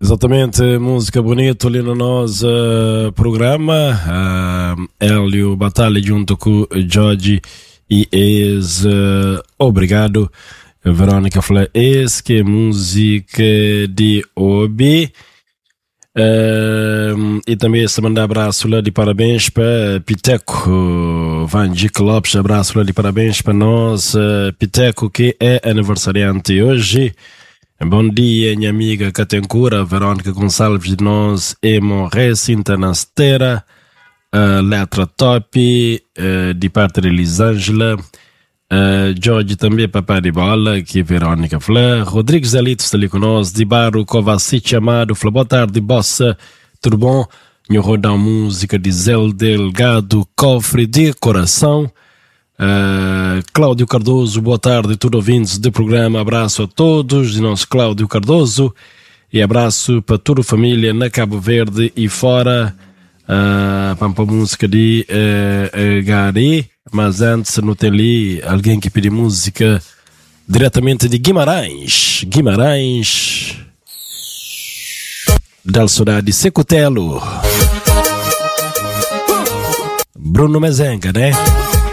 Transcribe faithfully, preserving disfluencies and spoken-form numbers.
Exatamente, música bonita ali no nosso uh, programa. Uh, Hélio Batalha junto com Jorge e ex uh, Obrigado. Verônica falou, ex que música de Obi. Uh, e também se mandar abraço lá de parabéns para Piteco Van Dijk Lopes, abraço lá de parabéns para nós, uh, Piteco, que é aniversariante hoje. Bom dia, minha amiga Catencura, Verônica Gonçalves de nós, Emo Recinta na Esteira, uh, Letra Top, uh, de parte de Elisângela, uh, Jorge também, Papai de Bola, que é Verônica Flá, Rodrigues Elito está ali conosco, de Baro, Kovacic Amado, Flá, boa tarde, Bossa, tudo bom? Nho rodar música de Zé Delgado, Cofre de Coração. Uh, Cláudio Cardoso, boa tarde, tudo ouvintes do programa, abraço a todos, de nós Cláudio Cardoso, e abraço para toda a família na Cabo Verde e fora, uh, para a música de uh, uh, Gari, mas antes não tem ali alguém que pediu música diretamente de Guimarães, Guimarães, da cidade de Secutelo, Bruno Mezenga, né?